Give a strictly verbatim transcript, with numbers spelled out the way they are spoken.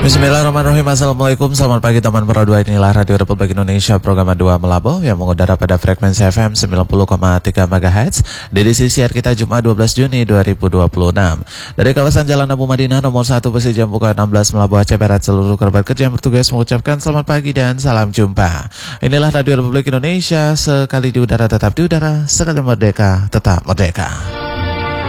Bismillahirrahmanirrahim. Assalamualaikum, selamat pagi teman Pro dua. Inilah Radio Republik Indonesia program dua Melabo yang mengudara pada frekuensi F M sembilan puluh koma tiga megahertz di edisi siar kita Jumat dua belas Juni dua ribu dua puluh enam dari kawasan Jalan Abu Madinah nomor satu Besi Jam pukul enam belas Melabo Aceh Barat. Seluruh kerabat kerja yang bertugas mengucapkan selamat pagi dan salam jumpa. Inilah Radio Republik Indonesia, sekali di udara tetap di udara, sekali merdeka tetap merdeka.